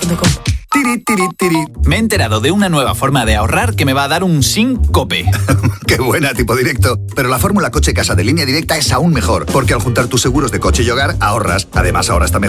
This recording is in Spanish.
línea-directa.com. Tiri, tiri, tiri. Me he enterado de una nueva forma de ahorrar que me va a dar un síncope. ¡Qué buena, tipo directo! Pero la fórmula coche-casa de Línea Directa es aún mejor, porque al juntar tus seguros de coche y hogar, ahorras. Además, ahora está mejor